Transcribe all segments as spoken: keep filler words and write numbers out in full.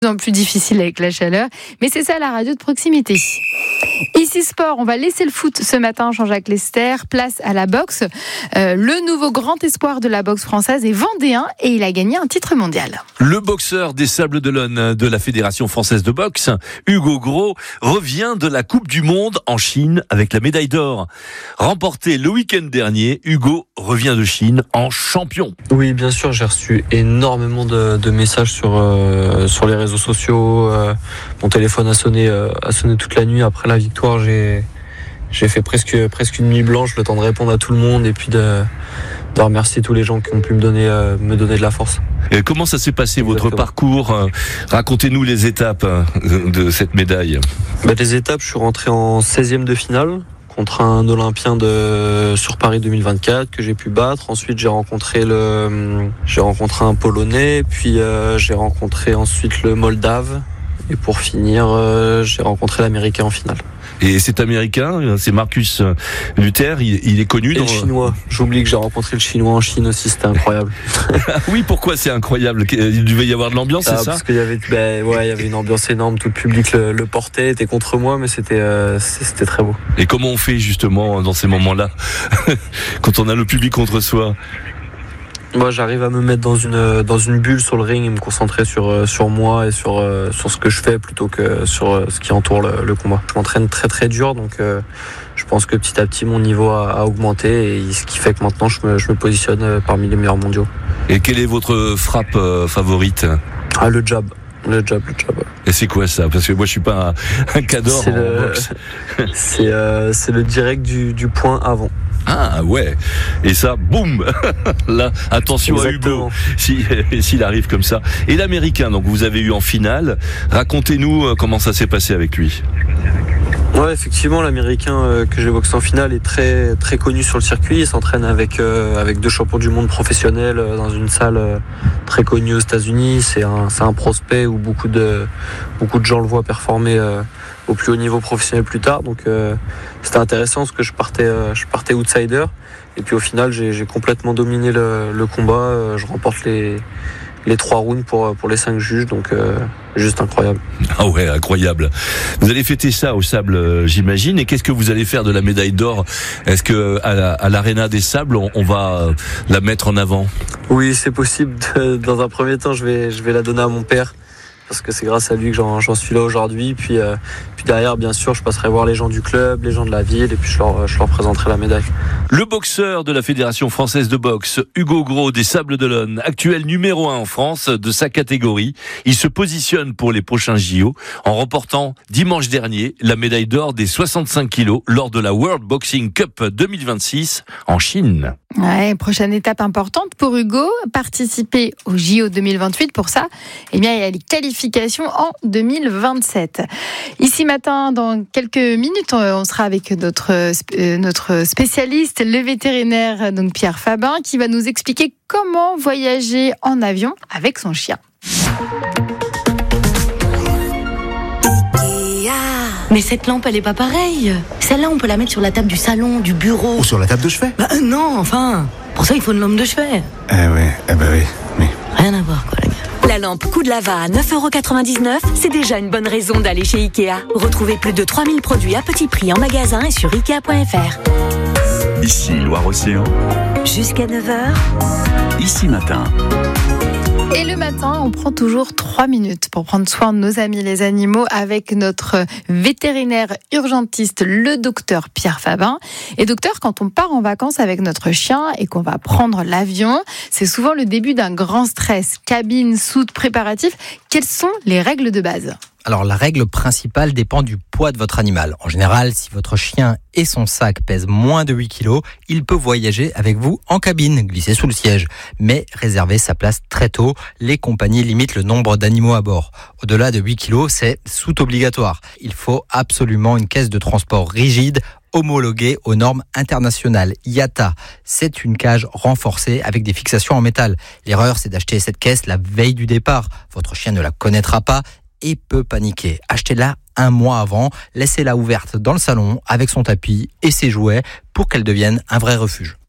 en plus difficile avec la chaleur. Mais c'est ça la radio de proximité. Ici Sport, on va laisser le foot ce matin, Jean-Jacques Lester. Place à la boxe. Euh, le nouveau grand espoir de la boxe française est vendéen et il a gagné un titre mondial. Le boxeur des Sables d'Olonne de la Fédération française de boxe, Hugo Gros, revient de la Coupe du Monde en Chine avec la médaille d'or. Remportée le week-end dernier, Hugo revient de Chine en champion. Oui, bien sûr, j'ai reçu énormément de, de messages sur, euh, sur les réseaux sociaux. Euh, mon téléphone a sonné, euh, a sonné toute la nuit. Après la victoire, j'ai, j'ai fait presque, presque une nuit blanche, le temps de répondre à tout le monde et puis de, de remercier tous les gens qui ont pu me donner, euh, me donner de la force. Et comment ça s'est passé, Exactement. votre parcours ? Racontez-nous les étapes de cette médaille. Bah, les étapes, je suis rentré en seizième de finale contre un Olympien de, sur Paris deux mille vingt-quatre que j'ai pu battre. Ensuite, j'ai rencontré, le, j'ai rencontré un Polonais, puis euh, j'ai rencontré ensuite le Moldave. Et pour finir, euh, j'ai rencontré l'Américain en finale. Et cet Américain, c'est Marcus Luther, il, il est connu. Et dans... le Chinois. J'oublie que j'ai rencontré le Chinois en Chine aussi, c'était incroyable. Oui, pourquoi c'est incroyable ? Il devait y avoir de l'ambiance, ah, c'est ça ? Parce qu'il y avait, ben, ouais, il y avait une ambiance énorme, tout le public le, le portait, était contre moi, mais c'était, euh, c'était très beau. Et comment on fait justement dans ces moments-là, quand on a le public contre soi ? Moi, j'arrive à me mettre dans une dans une bulle sur le ring et me concentrer sur sur moi et sur sur ce que je fais plutôt que sur ce qui entoure le, le combat. Je m'entraîne très très dur, donc euh, je pense que petit à petit mon niveau a, a augmenté et ce qui fait que maintenant je me je me positionne parmi les meilleurs mondiaux. Et quelle est votre frappe euh, favorite ? Ah, le jab. Le jab, le jab. Et c'est quoi ça ? Parce que moi je suis pas un, un cador c'est en le, boxe. c'est euh, c'est le direct du du point avant. Ah ouais, et ça, boum. Là, attention Exactement. à Hugo, si, s'il arrive comme ça. Et l'Américain, donc vous avez eu en finale. Racontez-nous comment ça s'est passé avec lui. Ouais, effectivement, l'Américain euh, que j'ai boxé en finale est très très connu sur le circuit. Il s'entraîne avec euh, avec deux champions du monde professionnels euh, dans une salle euh, très connue aux États-Unis. C'est un c'est un prospect où beaucoup de beaucoup de gens le voient performer euh, au plus haut niveau professionnel plus tard. Donc euh, c'était intéressant parce que je partais euh, je partais outsider et puis au final j'ai j'ai complètement dominé le, le combat. Euh, je remporte les les trois rounds pour pour les cinq juges, donc euh, juste incroyable. Ah ouais, incroyable. Vous allez fêter ça au Sable, euh, j'imagine. Et qu'est-ce que vous allez faire de la médaille d'or ? Est-ce que à, la, à l'Arena des Sables, on, on va euh, la mettre en avant ? Oui, c'est possible. Dans un premier temps, je vais je vais la donner à mon père parce que c'est grâce à lui que j'en, j'en suis là aujourd'hui. Puis euh, puis derrière, bien sûr, je passerai voir les gens du club, les gens de la ville, et puis je leur je leur présenterai la médaille. Le boxeur de la Fédération française de boxe, Hugo Gros des Sables d'Olonne, actuel numéro un en France de sa catégorie. Il se positionne pour les prochains J O en remportant dimanche dernier la médaille d'or des soixante-cinq kilos lors de la World Boxing Cup deux mille vingt-six en Chine. Ouais, prochaine étape importante pour Hugo, participer au J O deux mille vingt-huit. Pour ça, eh bien, il y a les qualifications en deux mille vingt-sept. Ici matin, dans quelques minutes, on sera avec notre, notre spécialiste, le vétérinaire, donc Pierre Fabin, qui va nous expliquer comment voyager en avion avec son chien. Mais cette lampe, elle est pas pareille. Celle-là, on peut la mettre sur la table du salon, du bureau. Ou sur la table de chevet. Bah euh, non, enfin. Pour ça, il faut une lampe de chevet. Eh ouais, eh ben oui, oui. Rien à voir, quoi, les gars. La lampe Coup de Lava à neuf euros quatre-vingt-dix-neuf, c'est déjà une bonne raison d'aller chez Ikea. Retrouvez plus de trois mille produits à petit prix en magasin et sur ikea point f r. Ici Loire-Océan. Jusqu'à neuf heures. Ici Matin. Et le matin, on prend toujours trois minutes pour prendre soin de nos amis les animaux avec notre vétérinaire urgentiste, le docteur Pierre Fabin. Et docteur, quand on part en vacances avec notre chien et qu'on va prendre l'avion, c'est souvent le début d'un grand stress. Cabine, soute, préparatifs. Quelles sont les règles de base ? Alors la règle principale dépend du poids de votre animal. En général, si votre chien et son sac pèsent moins de huit kilos, il peut voyager avec vous en cabine, glisser sous le siège. Mais réservez sa place très tôt, les compagnies limitent le nombre d'animaux à bord. Au-delà de huit kilos, c'est soute obligatoire. Il faut absolument une caisse de transport rigide, homologuée aux normes internationales I A T A. C'est une cage renforcée avec des fixations en métal. L'erreur, c'est d'acheter cette caisse la veille du départ. Votre chien ne la connaîtra pas et peut paniquer. Achetez-la un mois avant, laissez-la ouverte dans le salon avec son tapis et ses jouets pour qu'elle devienne un vrai refuge.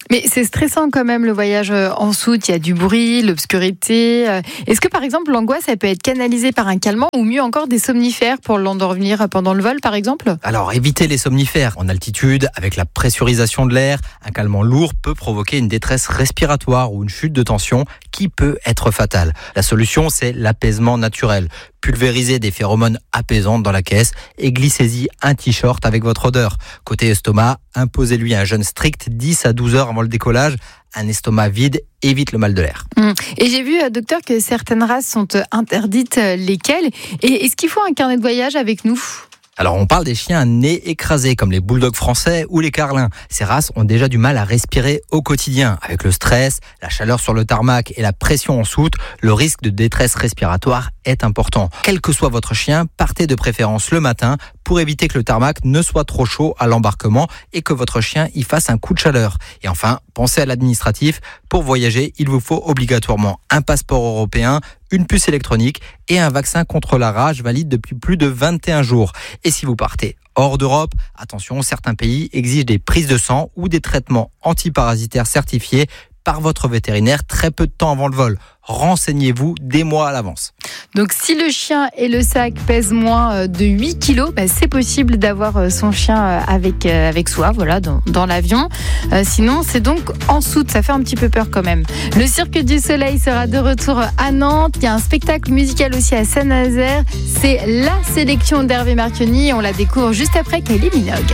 Mais c'est stressant quand même le voyage en soute, il y a du bruit, l'obscurité. Est-ce que par exemple l'angoisse elle peut être canalisée par un calmant ou mieux encore des somnifères pour l'endormir pendant le vol par exemple ? Alors évitez les somnifères. En altitude, avec la pressurisation de l'air, un calmant lourd peut provoquer une détresse respiratoire ou une chute de tension qui peut être fatale. La solution, c'est l'apaisement naturel. Pulvérisez des phéromones apaisantes dans la caisse et glissez-y un t-shirt avec votre odeur. Côté estomac, imposez-lui un jeûne strict dix à douze heures avant le décollage. Un estomac vide évite le mal de l'air. Mmh. Et j'ai vu, docteur, que certaines races sont interdites. Lesquelles ? Et est-ce qu'il faut un carnet de voyage avec nous ? Alors on parle des chiens à nez écrasé comme les bulldogs français ou les carlins. Ces races ont déjà du mal à respirer au quotidien. Avec le stress, la chaleur sur le tarmac et la pression en soute, le risque de détresse respiratoire est important. Quel que soit votre chien, partez de préférence le matin pour éviter que le tarmac ne soit trop chaud à l'embarquement et que votre chien y fasse un coup de chaleur. Et enfin, pensez à l'administratif. Pour voyager, il vous faut obligatoirement un passeport européen, une puce électronique et un vaccin contre la rage valide depuis plus de vingt et un jours. Et si vous partez hors d'Europe, attention, certains pays exigent des prises de sang ou des traitements antiparasitaires certifiés par votre vétérinaire très peu de temps avant le vol. Renseignez-vous des mois à l'avance. Donc si le chien et le sac pèsent moins de huit kilos, bah, c'est possible d'avoir son chien avec, avec soi, voilà, dans, dans l'avion. Euh, sinon, c'est donc en soute, ça fait un petit peu peur quand même. Le Cirque du Soleil sera de retour à Nantes. Il y a un spectacle musical aussi à Saint-Nazaire. C'est la sélection d'Hervé Marchionni. On la découvre juste après Kylie Minogue.